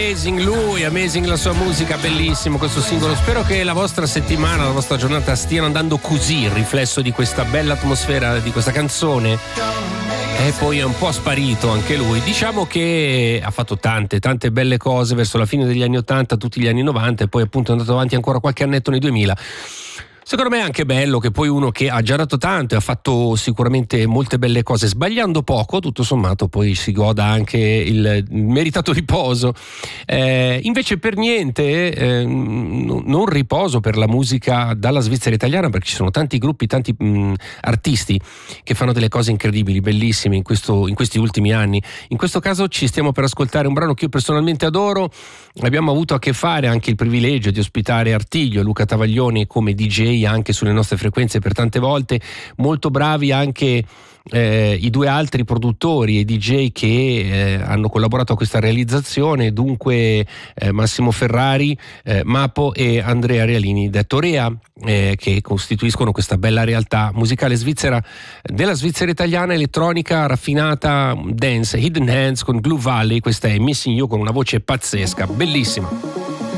amazing lui, amazing la sua musica, bellissimo questo singolo. Spero che la vostra settimana, la vostra giornata stiano andando così, il riflesso di questa bella atmosfera di questa canzone. E poi è un po' sparito anche lui. Diciamo che ha fatto tante belle cose verso la fine degli anni 80, tutti gli anni 90 e poi appunto è andato avanti ancora qualche annetto nei 2000. Secondo me è anche bello che poi uno che ha già dato tanto e ha fatto sicuramente molte belle cose, sbagliando poco, tutto sommato poi si goda anche il meritato riposo. Invece per niente non riposo per la musica dalla Svizzera italiana, perché ci sono tanti gruppi, tanti artisti che fanno delle cose incredibili, bellissime in questi ultimi anni. In questo caso ci stiamo per ascoltare un brano che io personalmente adoro. Abbiamo avuto a che fare anche il privilegio di ospitare Artiglio e Luca Travaglioni come DJ anche sulle nostre frequenze per tante volte, molto bravi anche i due altri produttori e DJ che hanno collaborato a questa realizzazione, dunque Massimo Ferrari, Mapo e Andrea Realini detto Rea, che costituiscono questa bella realtà musicale svizzera, della Svizzera italiana, elettronica raffinata, dance, Hidden Hands con Glue Valley. Questa è Missing You con una voce pazzesca, bellissima.